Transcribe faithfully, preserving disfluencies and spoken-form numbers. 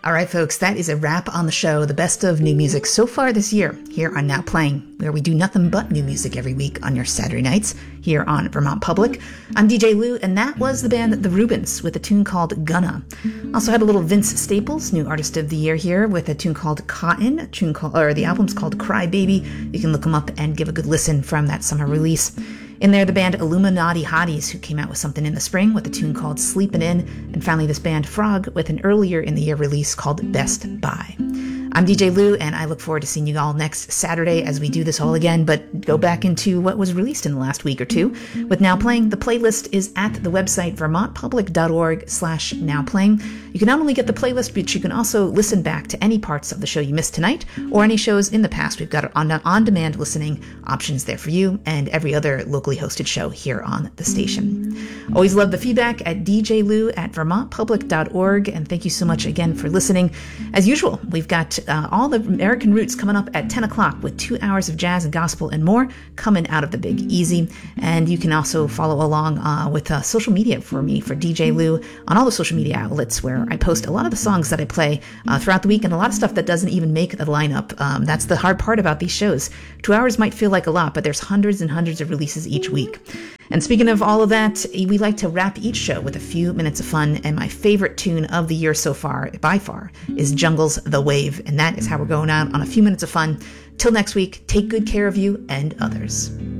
All right, folks, that is a wrap on the show, the best of new music so far this year here on Now Playing, where we do nothing but new music every week on your Saturday nights here on Vermont Public. I'm D J Lou, and that was the band The Rubens with a tune called Gunna. Also had a little Vince Staples, new artist of the year here, with a tune called Cotton, a tune called, or the album's called Cry Baby. You can look them up and give a good listen from that summer release. In there, the band Illuminati Hotties, who came out with something in the spring with a tune called Sleepin' In, and finally this band Frog with an earlier in the year release called Best Buy. I'm D J Lou, and I look forward to seeing you all next Saturday as we do this all again, but go back into what was released in the last week or two. With Now Playing, the playlist is at the website vermontpublic.org slash nowplaying. You can not only get the playlist, but you can also listen back to any parts of the show you missed tonight, or any shows in the past. We've got on- on-demand listening options there for you, and every other locally hosted show here on the station. Always love the feedback at d j lou at vermontpublic dot org, and thank you so much again for listening. As usual, we've got uh, all the American Roots coming up at ten o'clock with two hours of jazz and gospel and more coming out of the Big Easy. And you can also follow along uh, with uh, social media for me, for D J Lou, on all the social media outlets where I post a lot of the songs that I play uh, throughout the week, and a lot of stuff that doesn't even make the lineup. Um, that's the hard part about these shows. Two hours might feel like a lot, but there's hundreds and hundreds of releases each week. And speaking of all of that, we like to wrap each show with a few minutes of fun, and my favorite tune of the year so far, by far, is Jungle's The Wave, and that is how we're going out on a few minutes of fun. Till next week, take good care of you and others.